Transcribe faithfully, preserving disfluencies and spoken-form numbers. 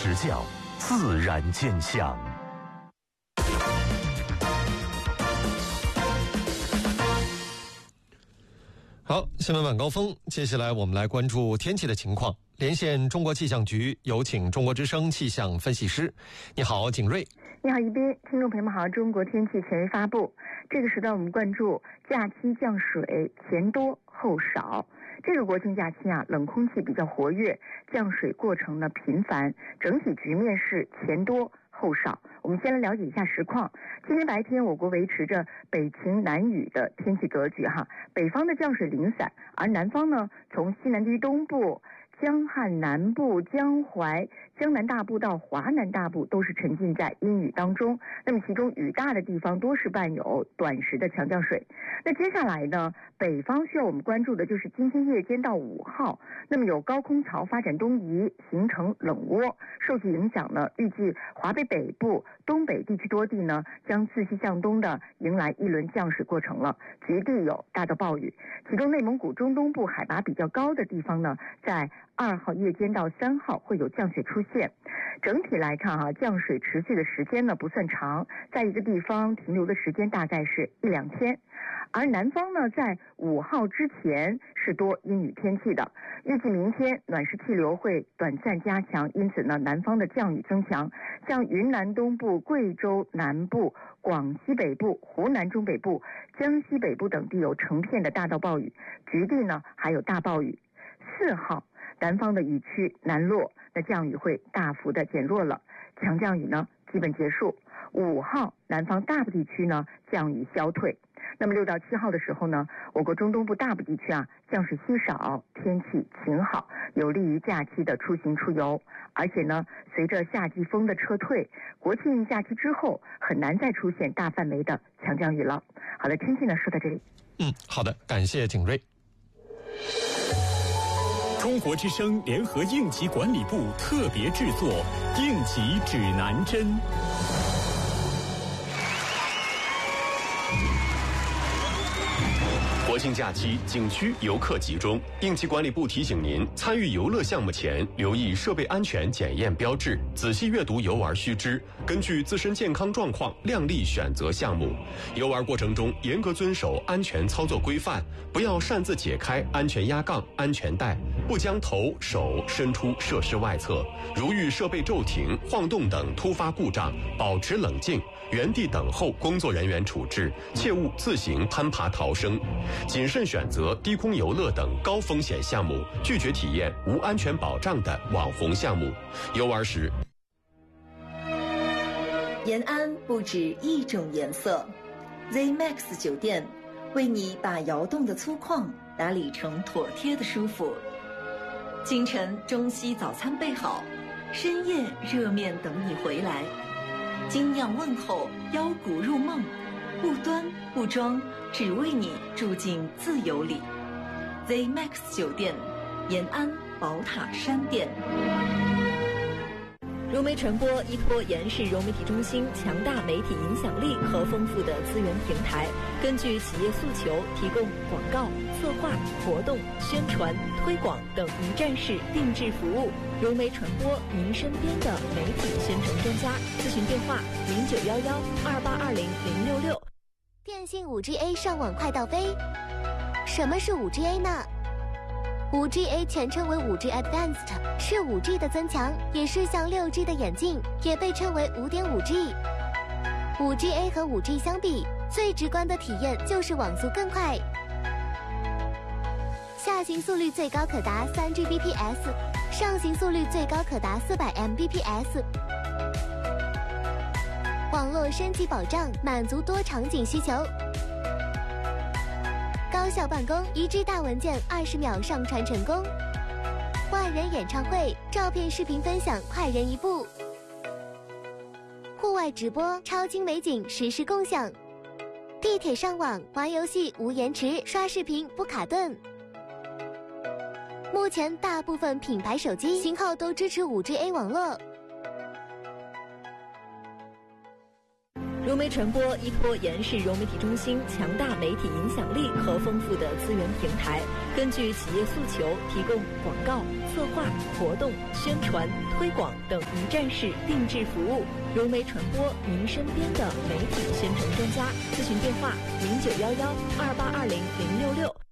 实教，自然见象。 好，新闻晚高峰，接下来我们来关注天气的情况。连线中国气象局，有请中国之声气象分析师。你好，景睿。 你好，宜宾，听众朋友们好。中国天气前日发布，这个时段我们关注假期降水前多后少。这个国庆假期啊，冷空气比较活跃，降水过程呢频繁，整体局面是前多后少。我们先来了解一下实况。今天白天，我国维持着北晴南雨的天气格局哈，北方的降水零散，而南方呢，从西南地区东部、江汉南部、江淮、江南大部到华南大部都是沉浸在阴雨当中。那么其中雨大的地方多是伴有短时的强降水。那接下来呢，北方需要我们关注的就是今天夜间到五号，那么有高空槽发展东移，形成冷涡，受其影响呢，预计华北北部、东北地区多地呢将自西向东的迎来一轮降水过程了，局地有大到暴雨。其中内蒙古中东部海拔比较高的地方呢，在二号夜间到三号会有降雪出现。整体来看哈、啊，降水持续的时间呢不算长，在一个地方停留的时间大概是一两天。而南方呢，在五号之前是多阴雨天气的，预计明天暖湿气流会短暂加强，因此呢，南方的降雨增强，像云南东部、贵州南部、广西北部、湖南中北部、江西北部等地有成片的大到暴雨，局地呢还有大暴雨。四号南方的雨区南落，那降雨会大幅的减弱了，强降雨呢基本结束。五号南方大部地区呢降雨消退。那么六到七号的时候呢，我国中东部大部地区啊降水稀少，天气晴好，有利于假期的出行出游。而且呢，随着夏季风的撤退，国庆假期之后很难再出现大范围的强降雨了。好的，天气呢说到这里。 嗯，好的，感谢景睿。 中国之声联合应急管理部特别制作应急指南针。 国庆假期景区游客集中，应急管理部提醒您，参与游乐项目前留意设备安全检验标志，仔细阅读游玩须知，根据自身健康状况量力选择项目。游玩过程中严格遵守安全操作规范，不要擅自解开安全压杠、安全带，不将头手伸出设施外侧。如遇设备骤停、晃动等突发故障，保持冷静，原地等候工作人员处置，切勿自行攀爬逃生。谨慎选择低空游乐等高风险项目，拒绝体验无安全保障的网红项目。游玩时， 延安不止一种颜色 ，Z Max 酒店为你把摇动的粗犷打理成妥帖的舒服。清晨中西早餐备好，深夜热面等你回来。精酿问候，邀骨入梦，不端不装，只为你住进自由里。Z Max 酒店，延安宝塔山店。 融媒传播依托延世融媒体中心强大媒体影响力和丰富的资源平台，根据企业诉求提供广告、策划、活动、宣传、推广等一站式定制服务。融媒传播，您身边的媒体宣传专家。咨询电话：零九幺幺二八二零零六六。 电信 五 G A 上网快到飞。什么是 五 G A 呢？ 五 G A 全称为 五 G Advanced， 是 五 G 的增强，也是向 六 G 的演进，也被称为 五点五 G。 五 G A 和 五 G 相比，最直观的体验就是网速更快，下行速率最高可达 三 G B P S， 上行速率最高可达 四百 M B P S。 网络升级保障，满足多场景需求，高效办公，一 G 大文件二十秒上传成功，万人演唱会，照片视频分享快人一步，户外直播，超清美景实时共享，地铁上网玩游戏无延迟，刷视频不卡顿。目前大部分品牌手机型号都支持 五 G A 网络。 融媒传播依托延世融媒体中心强大媒体影响力和丰富的资源平台，根据企业诉求提供广告、策划、活动、宣传、推广等一站式定制服务。融媒传播，您身边的媒体宣传专家。咨询电话：零九幺幺二八二零零六六。